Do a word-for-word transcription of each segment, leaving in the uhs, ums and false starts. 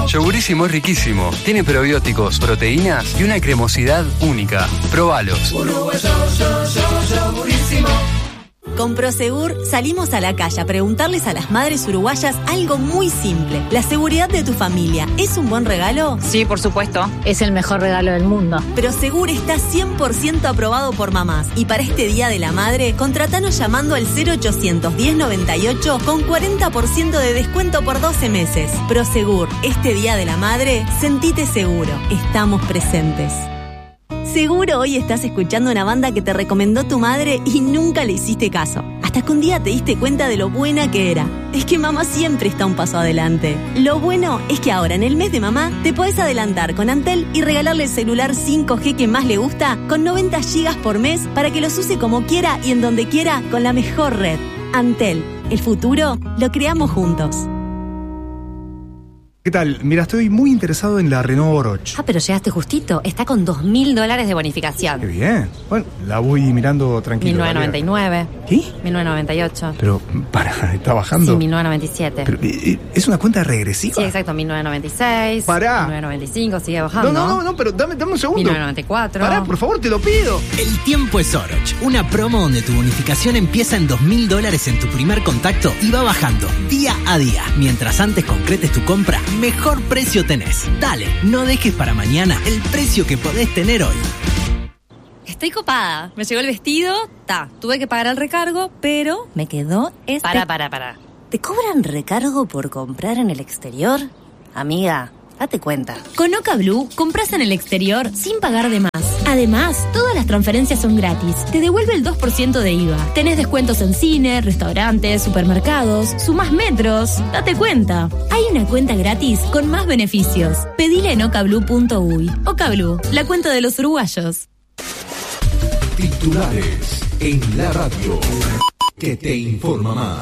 Yogurísimo es riquísimo. Tiene probióticos, proteínas y una cremosidad única. Probalos. Uruguayo, yo, yo, yogurísimo. Con Prosegur salimos a la calle a preguntarles a las madres uruguayas algo muy simple. ¿La seguridad de tu familia es un buen regalo? Sí, por supuesto. Es el mejor regalo del mundo. Prosegur está cien por ciento aprobado por mamás. Y para este Día de la Madre, contratanos llamando al cero ochocientos diez noventa y ocho con cuarenta por ciento de descuento por doce meses. Prosegur, este Día de la Madre, sentite seguro. Estamos presentes. Seguro hoy estás escuchando una banda que te recomendó tu madre y nunca le hiciste caso. Hasta que un día te diste cuenta de lo buena que era. Es que mamá siempre está un paso adelante. Lo bueno es que ahora en el mes de mamá te podés adelantar con Antel y regalarle el celular cinco G que más le gusta con noventa gigas por mes para que los use como quiera y en donde quiera con la mejor red. Antel, el futuro lo creamos juntos. ¿Qué tal? Mira, estoy muy interesado en la Renault Oroch. Ah, pero llegaste justito. Está con dos mil dólares de bonificación. Qué bien. Bueno, la voy mirando tranquilo. mil novecientos noventa y nueve. ¿Qué? mil novecientos noventa y ocho. Pero, para, ¿está bajando? Sí, mil novecientos noventa y siete. Pero, ¿es una cuenta regresiva? Sí, exacto, mil novecientos noventa y seis. Pará. mil novecientos noventa y cinco, sigue bajando. No, no, no, no, pero dame, dame un segundo. mil novecientos noventa y cuatro. Pará, por favor, te lo pido. El tiempo es Oroch. Una promo donde tu bonificación empieza en dos mil dólares en tu primer contacto y va bajando día a día. Mientras antes concretes tu compra, mejor precio tenés. Dale, no dejes para mañana el precio que podés tener hoy. Estoy copada. Me llegó el vestido, ta. Tuve que pagar el recargo, pero me quedó este... Para, para, para. ¿Te cobran recargo por comprar en el exterior? Amiga, date cuenta. Con Oca Blue compras en el exterior sin pagar de más. Además, todas las transferencias son gratis. Te devuelve el dos por ciento de I V A. Tenés descuentos en cine, restaurantes, supermercados, sumás metros. Date cuenta. Hay una cuenta gratis con más beneficios. Pedile en ocablue punto uy. Oca Blue, la cuenta de los uruguayos. Titulares en la radio que te informa más.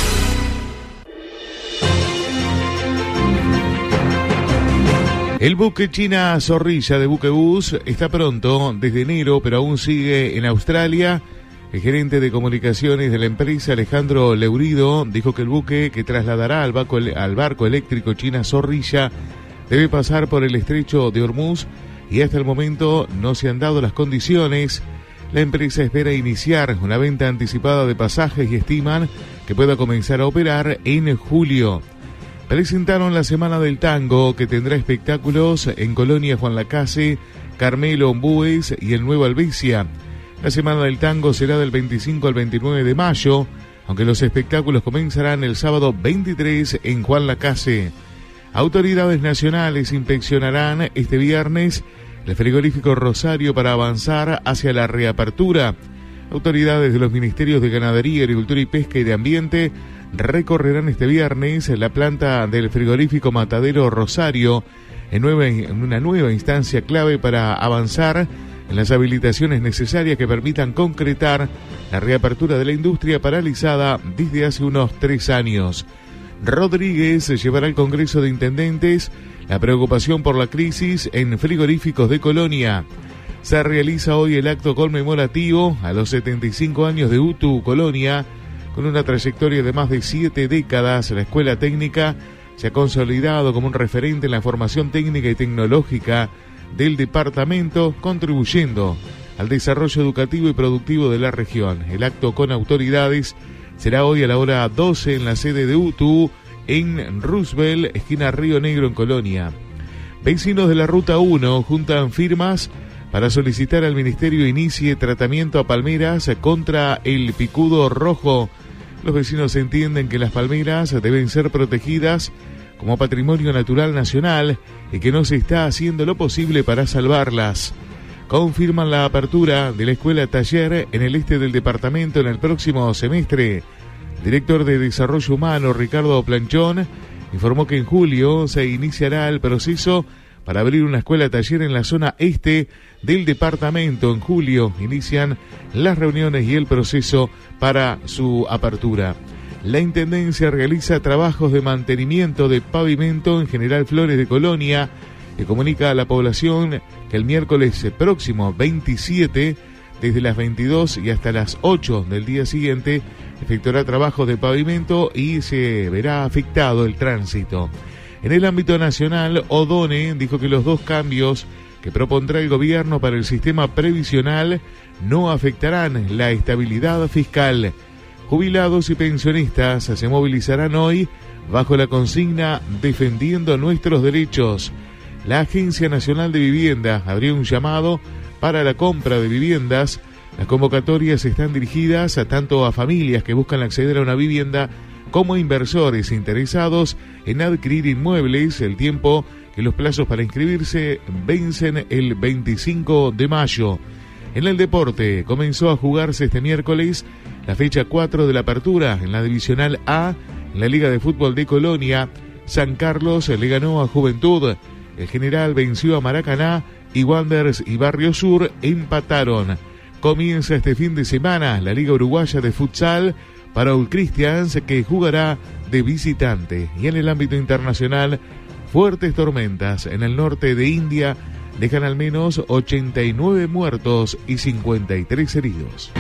El buque China Zorrilla de Buquebús está pronto desde enero, pero aún sigue en Australia. El gerente de comunicaciones de la empresa, Alejandro Leurido, dijo que el buque que trasladará al barco, al barco eléctrico China Zorrilla debe pasar por el estrecho de Hormuz y hasta el momento no se han dado las condiciones. La empresa espera iniciar una venta anticipada de pasajes y estiman que pueda comenzar a operar en julio. Presentaron la Semana del Tango, que tendrá espectáculos en Colonia Juan Lacase, Carmelo Ombúes y el Nuevo Albesia. La Semana del Tango será del veinticinco al veintinueve de mayo, aunque los espectáculos comenzarán el sábado veintitrés en Juan Lacase. Autoridades nacionales inspeccionarán este viernes el frigorífico Rosario para avanzar hacia la reapertura. Autoridades de los Ministerios de Ganadería, Agricultura y Pesca y de Ambiente recorrerán este viernes la planta del frigorífico Matadero Rosario en, nueva, en una nueva instancia clave para avanzar en las habilitaciones necesarias que permitan concretar la reapertura de la industria paralizada desde hace unos tres años. Rodríguez llevará al Congreso de Intendentes la preocupación por la crisis en frigoríficos de Colonia. Se realiza hoy el acto conmemorativo a los setenta y cinco años de U T U Colonia. Con una trayectoria de más de siete décadas, la Escuela Técnica se ha consolidado como un referente en la formación técnica y tecnológica del departamento, contribuyendo al desarrollo educativo y productivo de la región. El acto con autoridades será hoy a la hora doce en la sede de U T U en Roosevelt, esquina Río Negro en Colonia. Vecinos de la Ruta uno juntan firmas para solicitar al Ministerio inicie tratamiento a palmeras contra el picudo rojo. Los vecinos entienden que las palmeras deben ser protegidas como patrimonio natural nacional y que no se está haciendo lo posible para salvarlas. Confirman la apertura de la escuela taller en el este del departamento en el próximo semestre. El director de Desarrollo Humano, Ricardo Planchón, informó que en julio se iniciará el proceso para abrir una escuela taller en la zona este del departamento. En julio inician las reuniones y el proceso para su apertura. La Intendencia realiza trabajos de mantenimiento de pavimento en General Flores de Colonia y comunica a la población que el miércoles próximo veintisiete, desde las veintidós y hasta las ocho del día siguiente, efectuará trabajos de pavimento y se verá afectado el tránsito. En el ámbito nacional, O'Donnell dijo que los dos cambios que propondrá el gobierno para el sistema previsional no afectarán la estabilidad fiscal. Jubilados y pensionistas se movilizarán hoy bajo la consigna Defendiendo nuestros derechos. La Agencia Nacional de Vivienda abrió un llamado para la compra de viviendas. Las convocatorias están dirigidas a tanto a familias que buscan acceder a una vivienda como a inversores interesados en adquirir inmuebles. El tiempo que los plazos para inscribirse vencen el veinticinco de mayo. En el deporte comenzó a jugarse este miércoles la fecha cuatro de la apertura en la Divisional A. En la Liga de Fútbol de Colonia, San Carlos le ganó a Juventud. El General venció a Maracaná y Wanderers y Barrio Sur empataron. Comienza este fin de semana la Liga Uruguaya de Futsal para Old Christians, que jugará de visitante. Y en el ámbito internacional, fuertes tormentas en el norte de India dejan al menos ochenta y nueve muertos y cincuenta y tres heridos.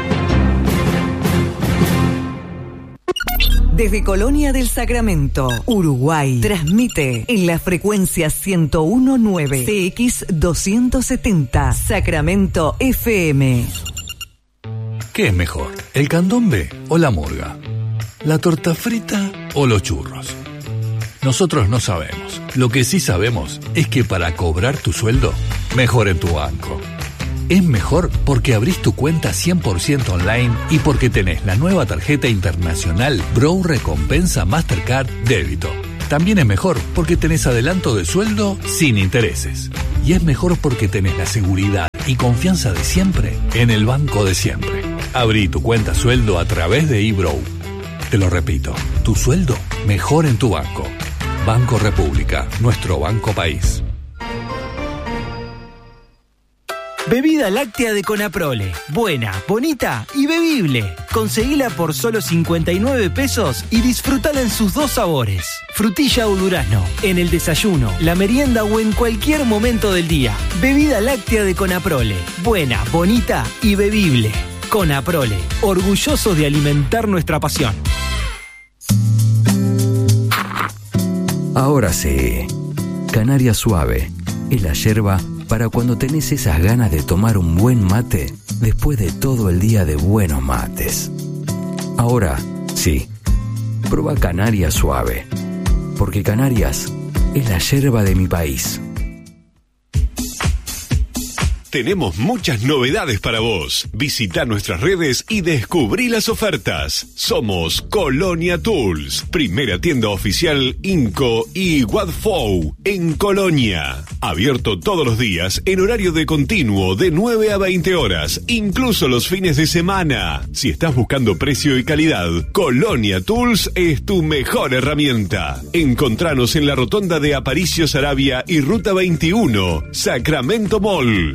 Desde Colonia del Sacramento, Uruguay, transmite en la frecuencia ciento uno punto nueve C X doscientos setenta, Sacramento F M. ¿Qué es mejor, el candombe o la murga? ¿La torta frita o los churros? Nosotros no sabemos. Lo que sí sabemos es que para cobrar tu sueldo, mejor en tu banco. Es mejor porque abrís tu cuenta cien por ciento online y porque tenés la nueva tarjeta internacional Brow Recompensa Mastercard Débito. También es mejor porque tenés adelanto de sueldo sin intereses. Y es mejor porque tenés la seguridad y confianza de siempre en el banco de siempre. Abrí tu cuenta sueldo a través de eBrow. Te lo repito, tu sueldo mejor en tu banco. Banco República, nuestro banco país. Bebida láctea de Conaprole. Buena, bonita y bebible. Conseguila por solo cincuenta y nueve pesos y disfrutala en sus dos sabores. Frutilla o durazno. En el desayuno, la merienda o en cualquier momento del día. Bebida láctea de Conaprole. Buena, bonita y bebible. Conaprole. Orgullosos de alimentar nuestra pasión. Ahora sí. Canaria Suave. Es la yerba para cuando tenés esas ganas de tomar un buen mate después de todo el día de buenos mates. Ahora, sí, prueba Canaria Suave, porque Canarias es la yerba de mi país. Tenemos muchas novedades para vos. Visita nuestras redes y descubrí las ofertas. Somos Colonia Tools, primera tienda oficial Inco y Wadfou en Colonia. Abierto todos los días en horario de continuo de nueve a veinte horas, incluso los fines de semana. Si estás buscando precio y calidad, Colonia Tools es tu mejor herramienta. Encontranos en la rotonda de Aparicio Saravia y Ruta veintiuno, Sacramento Mall.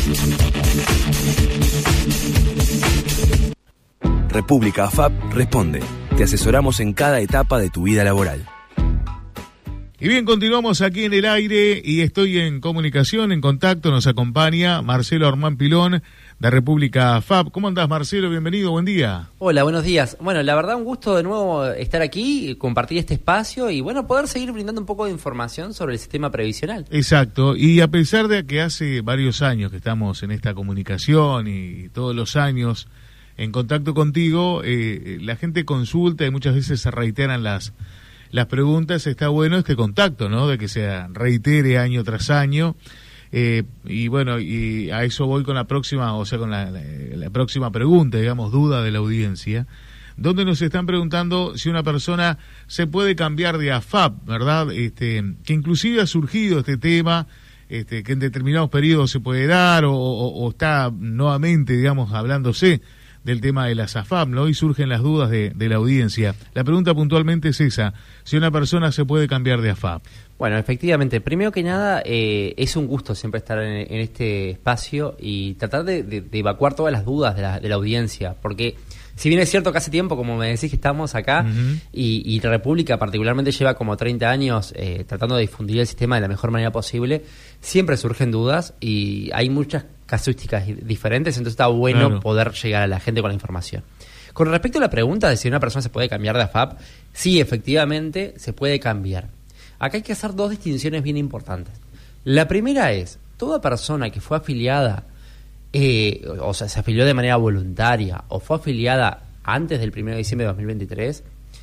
República A F A P responde. Te asesoramos en cada etapa de tu vida laboral. Y bien, continuamos aquí en el aire y estoy en comunicación, en contacto, nos acompaña Marcelo Armán Pilón de República A F A P. ¿Cómo andás, Marcelo? Bienvenido, buen día. Hola, buenos días. Bueno, la verdad un gusto de nuevo estar aquí, compartir este espacio y bueno, poder seguir brindando un poco de información sobre el sistema previsional. Exacto, y a pesar de que hace varios años que estamos en esta comunicación y todos los años en contacto contigo, eh, la gente consulta y muchas veces se reiteran las las preguntas. Está bueno este contacto, ¿no? De que se reitere año tras año. Eh, y bueno, y a eso voy con la próxima, o sea, con la, la, la próxima pregunta, digamos, duda de la audiencia, donde nos están preguntando si una persona se puede cambiar de A F A P, ¿verdad? Este, que inclusive ha surgido este tema, este, que en determinados periodos se puede dar, o, o, o está nuevamente, digamos, hablándose del tema de las A F A P, ¿no? Y surgen las dudas de, de la audiencia. La pregunta puntualmente es esa, si una persona se puede cambiar de A F A P. Bueno, efectivamente, primero que nada, eh, es un gusto siempre estar en, en este espacio y tratar de, de, de evacuar todas las dudas de la, de la audiencia, porque si bien es cierto que hace tiempo, como me decís, que estamos acá, uh-huh. y, y la República particularmente lleva como treinta años eh, tratando de difundir el sistema de la mejor manera posible, siempre surgen dudas y hay muchas casuísticas diferentes, entonces está bueno claro. poder llegar a la gente con la información. Con respecto a la pregunta de si una persona se puede cambiar de A F A P, sí, efectivamente se puede cambiar. Acá hay que hacer dos distinciones bien importantes. La primera es, toda persona que fue afiliada, eh, o sea, se afilió de manera voluntaria o fue afiliada antes del primero de diciembre de dos mil veintitrés,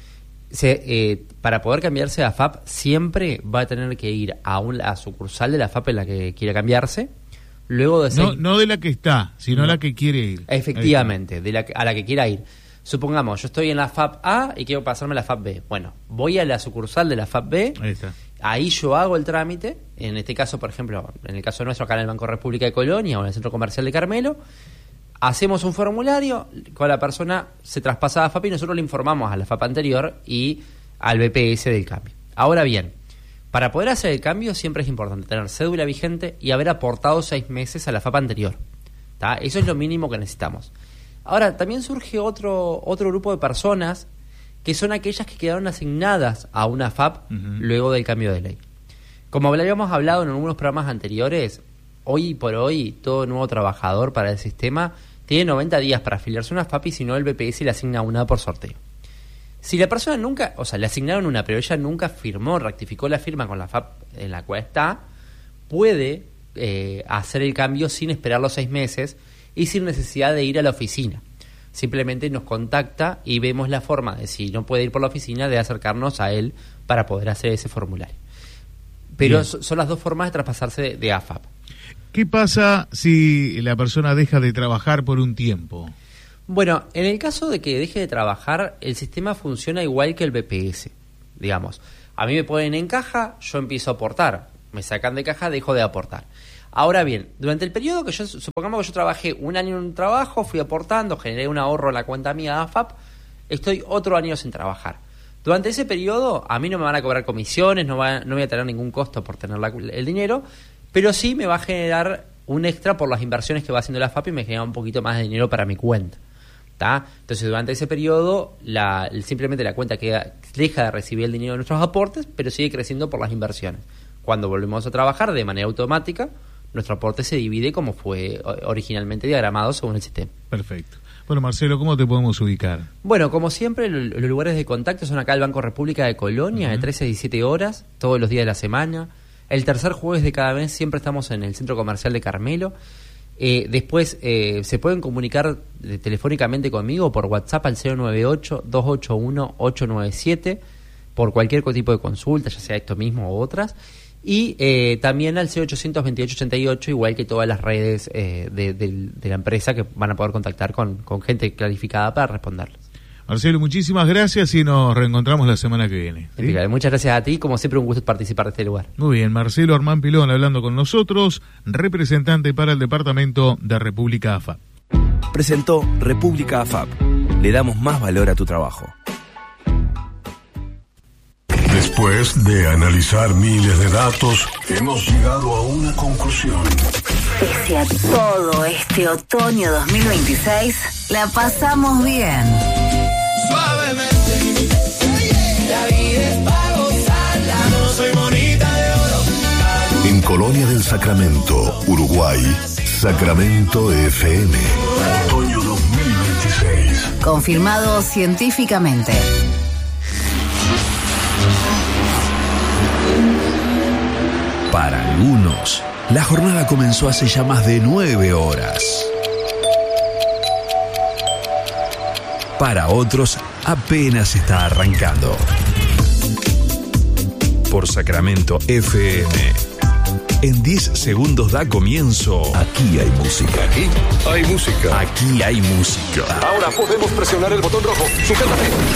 se, eh, para poder cambiarse a F A P siempre va a tener que ir a una sucursal de la F A P en la que quiera cambiarse. Luego de seis... no, no de la que está, sino no. la que quiere ir. Efectivamente, de la, a la que quiera ir. Supongamos, yo estoy en la F A P A y quiero pasarme a la F A P B. Bueno, voy a la sucursal de la F A P B, ahí, está. Ahí yo hago el trámite. En este caso, por ejemplo, en el caso nuestro, acá en el Banco República de Colonia o en el Centro Comercial de Carmelo, hacemos un formulario, con la persona se traspasa a la F A P y nosotros le informamos a la F A P anterior y al B P S del cambio. Ahora bien, para poder hacer el cambio siempre es importante tener cédula vigente y haber aportado seis meses a la F A P anterior. ¿Tá? Eso es lo mínimo que necesitamos. Ahora, también surge otro, otro grupo de personas que son aquellas que quedaron asignadas a una F A P uh-huh. luego del cambio de ley. Como habíamos hablado en algunos programas anteriores, hoy por hoy todo nuevo trabajador para el sistema tiene noventa días para afiliarse a una F A P y si no el B P S le asigna una por sorteo. Si la persona nunca, o sea, le asignaron una, pero ella nunca firmó, rectificó la firma con la F A P en la cual está, puede eh, hacer el cambio sin esperar los seis meses y sin necesidad de ir a la oficina. Simplemente nos contacta y vemos la forma de, si no puede ir por la oficina, de acercarnos a él para poder hacer ese formulario. Pero so, son las dos formas de traspasarse de, de A F A P. ¿Qué pasa si la persona deja de trabajar por un tiempo? Bueno, en el caso de que deje de trabajar, el sistema funciona igual que el B P S. Digamos, a mí me ponen en caja, yo empiezo a aportar. Me sacan de caja, dejo de aportar. Ahora bien, durante el periodo que yo, supongamos que yo trabajé un año en un trabajo, fui aportando, generé un ahorro en la cuenta mía de A F A P, estoy otro año sin trabajar. Durante ese periodo, a mí no me van a cobrar comisiones, no, va, no voy a tener ningún costo por tener la, el dinero, pero sí me va a generar un extra por las inversiones que va haciendo la F A P y me genera un poquito más de dinero para mi cuenta. ¿Tá? Entonces, durante ese periodo, la, simplemente la cuenta queda, deja de recibir el dinero de nuestros aportes, pero sigue creciendo por las inversiones. Cuando volvemos a trabajar de manera automática, nuestro aporte se divide como fue originalmente diagramado según el sistema. Perfecto. Bueno, Marcelo, ¿cómo te podemos ubicar? Bueno, como siempre, los lugares de contacto son acá el Banco República de Colonia, uh-huh. de trece a diecisiete horas, todos los días de la semana. El tercer jueves de cada mes siempre estamos en el Centro Comercial de Carmelo. Eh, después eh, se pueden comunicar eh, telefónicamente conmigo por WhatsApp al cero nueve ocho, dos ocho uno, ocho nueve siete por cualquier tipo de consulta, ya sea esto mismo u otras. Y eh, también al cero ochocientos veintiocho ochenta y ocho, igual que todas las redes eh, de, de, de la empresa, que van a poder contactar con, con gente clarificada para responderles. Marcelo, muchísimas gracias y nos reencontramos la semana que viene. ¿Sí? Muchas gracias a ti, como siempre un gusto participar de este lugar. Muy bien, Marcelo Armán Pilón hablando con nosotros, representante para el Departamento de República A F A P. Presentó República A F A P. Le damos más valor a tu trabajo. Después de analizar miles de datos, hemos llegado a una conclusión. Pese a todo este otoño dos mil veintiséis, la pasamos bien. Suavemente, la vida es para gozarla, no soy monita de oro. En Colonia del Sacramento, Uruguay, Sacramento F M. Otoño dos mil veintiséis. Confirmado científicamente. Para algunos, la jornada comenzó hace ya más de nueve horas. Para otros, apenas está arrancando. Por Sacramento F M. En diez segundos da comienzo. Aquí hay música. Aquí hay música. Aquí hay música. Ahora podemos presionar el botón rojo. Sujétate.